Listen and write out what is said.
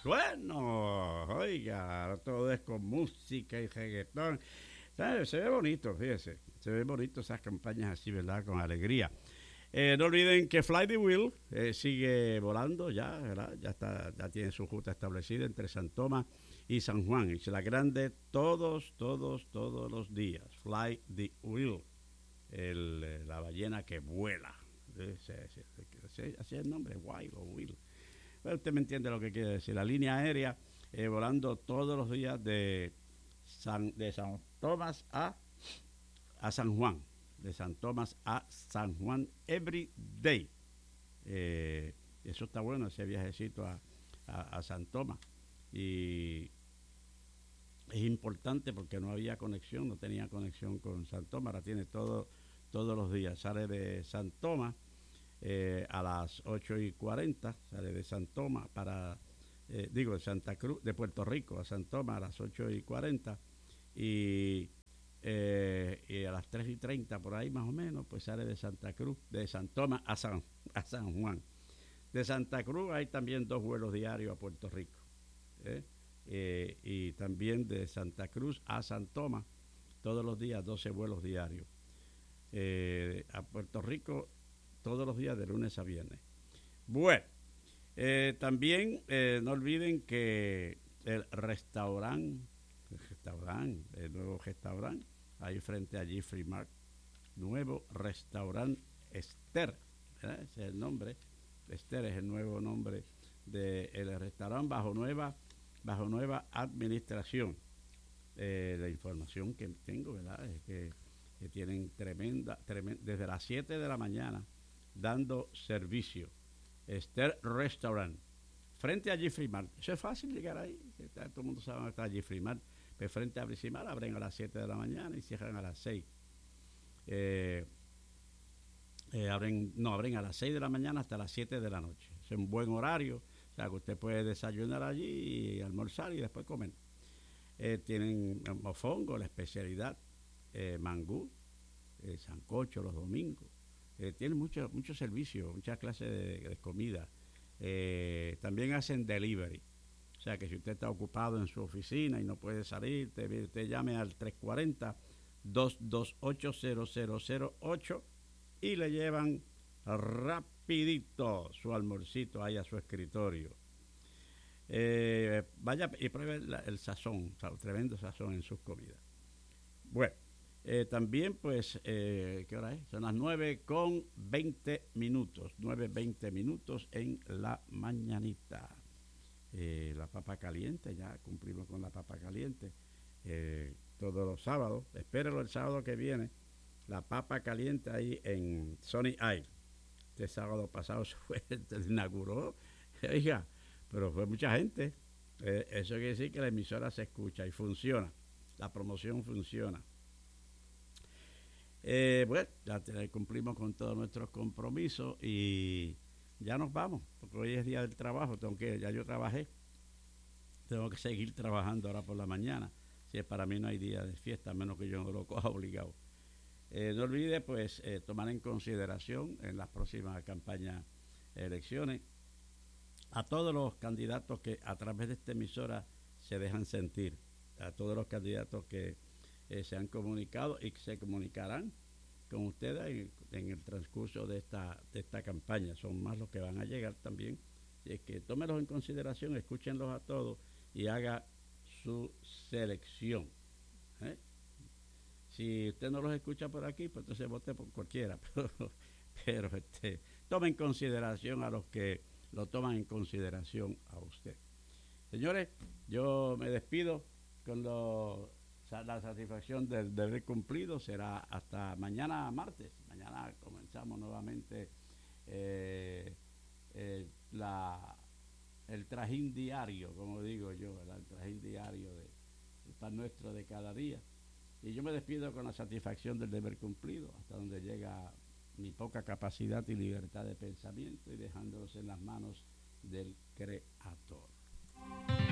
Bueno, oiga, todo es con música y reggaetón. ¿Sabe? Se ve bonito, fíjese. Se ve bonito esas campañas así, ¿verdad? Con alegría. No olviden que Fly the Wheel sigue volando ya, ¿verdad? Ya tiene su ruta establecida entre San Tomás y San Juan. Isla Grande todos los días. Fly the Wheel, la ballena que vuela. Así es el nombre, Wild o Wheel. Bueno, usted me entiende lo que quiere decir. La línea aérea volando todos los días de San Tomás a San Juan. De San Tomás a San Juan every day. Eso está bueno, ese viajecito a San Tomás. Y es importante porque no había conexión, no tenía conexión con San Tomás. Ahora tiene todos los días. Sale de San Tomás a las 8:40, sale de San Tomás de Santa Cruz, de Puerto Rico a San Tomás a las 8:40 y a las 3:30 por ahí más o menos, pues sale de Santa Cruz, de San Tomás a San Juan. De Santa Cruz hay también 2 vuelos diarios a Puerto Rico. Y también de Santa Cruz a San Tomás, todos los días 12 vuelos diarios. A Puerto Rico todos los días de lunes a viernes. Bueno, también no olviden que el nuevo restaurante, ahí frente a Jeffrey Mark, nuevo restaurante Esther, ¿verdad? Ese es el nombre. Esther es el nuevo nombre del restaurante bajo nueva administración. La información que tengo, ¿verdad? Es que tienen tremenda, desde las 7 de la mañana dando servicio. Esther Restaurant, frente a Jeffrey Mart. Eso es fácil llegar ahí. Todo el mundo sabe dónde está Jeffrey Mart. Pero frente a Jeffrey Mart abren a las 7 de la mañana y cierran a las 6. Abren a las 6 de la mañana hasta las 7 de la noche. Es un buen horario. O sea, que usted puede desayunar allí y almorzar y después comer. Tienen mofongo, la especialidad, mangú, sancocho los domingos. Tienen mucho servicio, muchas clases de comida. También hacen delivery. O sea que si usted está ocupado en su oficina y no puede salir, usted llame al 340-228-0008 y le llevan rapidito su almuercito ahí a su escritorio. Vaya y pruebe el sazón, o sea, tremendo sazón en sus comidas. Bueno. También, pues, ¿qué hora es? Son las 9:20. 9:20 en la mañanita. La papa caliente, ya cumplimos con la papa caliente. Todos los sábados, espérenlo el sábado que viene, la papa caliente ahí en Sunny Isle. Este sábado pasado se inauguró, oiga, pero fue mucha gente. Eso quiere decir que la emisora se escucha y funciona. La promoción funciona. Bueno, ya cumplimos con todos nuestros compromisos y ya nos vamos, porque hoy es día del trabajo, ya yo trabajé, tengo que seguir trabajando ahora por la mañana. Si es para mí no hay día de fiesta, a menos que yo no lo coja obligado. No olvide, pues, tomar en consideración en las próximas campañas elecciones a todos los candidatos que a través de esta emisora se dejan sentir, a todos los candidatos que se han comunicado y que se comunicarán con ustedes en el transcurso de esta campaña. Son más los que van a llegar también. Y es que tómenlos en consideración, escúchenlos a todos y haga su selección. Si usted no los escucha por aquí, pues entonces vote por cualquiera. Pero tome en consideración a los que lo toman en consideración a usted. Señores, yo me despido con la satisfacción de haber cumplido. Será hasta mañana martes. Mañana comenzamos nuevamente el trajín diario, como digo yo, ¿verdad? El trajín diario del pan nuestro de cada día. Y yo me despido con la satisfacción del deber cumplido, hasta donde llega mi poca capacidad y libertad de pensamiento, y dejándolos en las manos del Creador.